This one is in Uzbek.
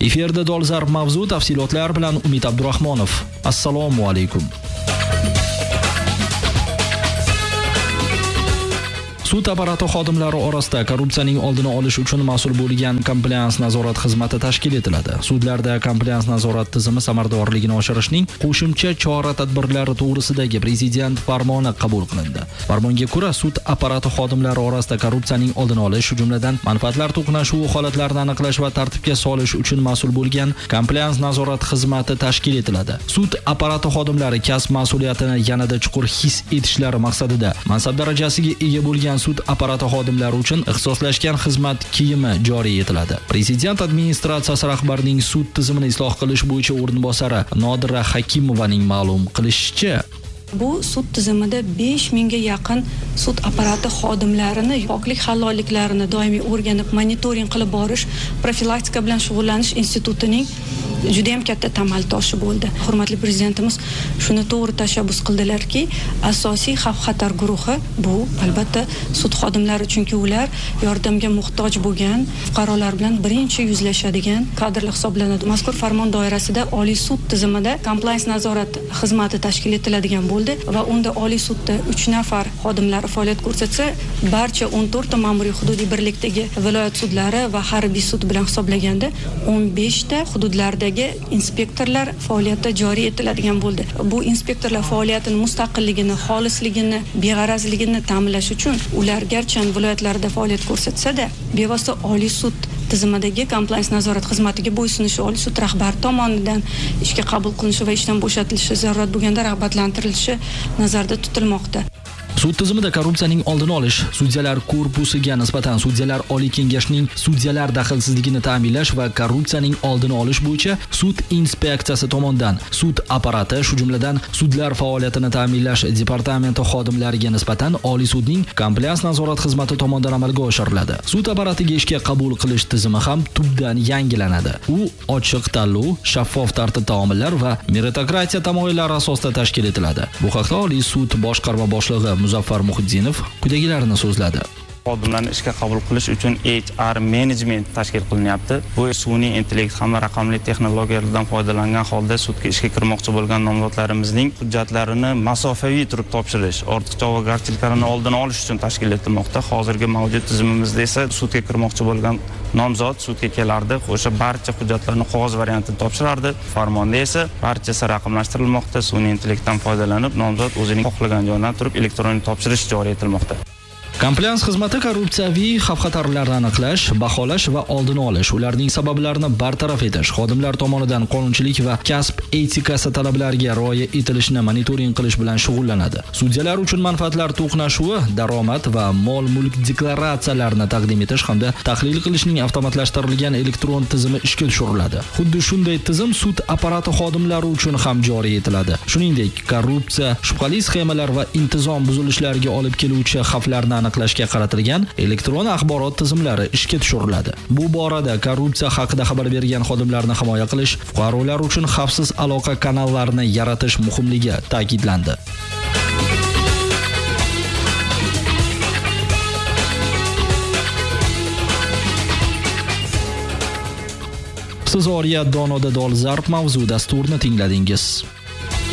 Efirda dolzarb mavzu, tafsilotlar bilan Umid Abdurahmonov. Assalomu alaykum. Sud apparati xodimlari orasida korrupsiyaning oldini olish uchun mas'ul bo'lgan komplians nazorat xizmati tashkil etiladi. Sudlarda komplians nazorat tizimi samaradorligini oshirishning qo'shimcha chora-tadbirlari to'g'risidagi prezident farmoni qabul qilindi. Farmonga ko'ra, sud apparati xodimlari orasida korrupsiyaning oldini olish, jumladan manfaatlar to'qnashuvi holatlarini aniqlash va tartibga solish uchun mas'ul bo'lgan komplians nazorat xizmati tashkil etiladi. Sud apparati xodimlari kasb mas'uliyatini yanada chuqur his etishlari maqsadida mansab darajasiga ega bo'lgan sud apparati xodimlari uchun ixtisoslashgan xizmat kiyimi joriy etiladi. Prezident administratsiyasi rahbarining sud tizimini isloh qilish bo'yicha o'rinbosari Nodira Hakimovaning ma'lum qilishicha, bu sud tizimida 5000 ga yaqin sud apparati xodimlarini poklik halolliklarini doimiy o'rganib, monitoring qilib borish, profilaktika bilan shug'ullanish institutining juda ham katta tamal toshi bo'ldi. Hurmatli prezidentimiz shuni to'g'ri tashabbus qildilarki, asosiy xavf-xatar guruhi bu albatta sud xodimlari, chunki ular yordamga muhtoj bo'lgan fuqarolar bilan birinchi yuzlashadigan kadrlar hisoblanadi. Mazkur farmon doirasida Oliy sud tizimida compliance nazorat xizmati tashkil etiladigan bo'ldi va unda Oliy sudda 3 nafar xodimlar faoliyat ko'rsatsa, barcha 14 ta ma'muriy hududiy birlikdagi viloyat sudlari va harbiy sud bilan hisoblaganda 15 ta hududlardagi inspektorlar faoliyatda joriy etiladigan bo'ldi. Bu inspektorlar faoliyatining mustaqilligini, xolisligini, beg'arazligini ta'minlash uchun ular garchi viloyatlarda faoliyat ko'rsatsa-da, bevosita Oliy sud tizimidagi compliance nazorat xizmatiga bo'ysunishi, Oliy sud rahbari tomonidan ishga qabul qilinishi va ishdan bo'shatilishi, zarurat bo'lganda rag'batlantirilishi nazarda tutilmoqda. Sud tizimida korrupsiyaning oldini olish, sudyalar korpusiga nisbatan sudyalar Oliy kengashining sudyalar daxlsizligini ta'minlash va korrupsiyaning oldini olish bo'yicha sud inspeksiyasi tomonidan sud apparati, shu jumladan sudlar faoliyatini ta'minlash departamenti xodimlariga nisbatan Oliy sudning komplians nazorat xizmati tomonidan amalga oshiriladi. Sud apparatiga ishga qabul qilish tizimi ham tubdan yangilanadi. U ochiq tanlov, shaffof tartibda omillar va meritokratiya tamoyillari asosida tashkil etiladi. Bu haqda Oliy sud boshqarma boshlig'i Muzaffar Muhiddinov quyidagilarini so'zladi. Xodimlarni ishga qabul qilish uchun HR management tashkil qilinyapti. Bu sun'iy intellekt hamda raqamli texnologiyalardan foydalangan holda sudga ishga kirmoqchi bo'lgan nomzodlarimizning hujjatlarini masofaviy turib topshirish, ortiqcha javobgarchiliklarni oldini olish uchun tashkil etilmoqda. Hozirgi mavjud tizimimizda esa sudga kirmoqchi bo'lgan nomzod sudga kelardi, o'sha barcha hujjatlarni qog'oz variantida topshirardi. Farmonda esa barchasi raqamlashtirilmoqda. Sun'iy intellektdan foydalanib, nomzod o'zining xohlagan joydan turib elektron topshirish joriy etilmoqda. Komplians xizmati korrupsiyaviy xavf-xatarlarni aniqlash, baholash va oldini olish, ularning sabablarini bartaraf etish, xodimlar tomonidan qonunchilik va kasb etikasi talablariga rioya etilishini monitoring qilish bilan shug'ullanadi. Sudyalar uchun manfaatlar to'qnashuvi, daromad va mol-mulk deklaratsiyalarini taqdim etish hamda tahlil qilishning avtomatlashtirilgan elektron tizimi ishga tushiriladi. Xuddi shunday tizim sud apparati xodimlari uchun ham joriy etiladi. Shuningdek, korrupsiya, shubhali sxemalar va intizom buzilishlariga olib keluvchi xavflarni aniqlashga qaratilgan elektron axborot tizimlari ishga tushiriladi. Bu borada korrupsiya haqida xabar bergan xodimlarni himoya qilish, fuqarolar uchun xavfsiz aloqa kanallarini yaratish muhimligi ta'kidlandi. Siz Oriyat donoda dolzarb mavzu dasturini tingladingiz.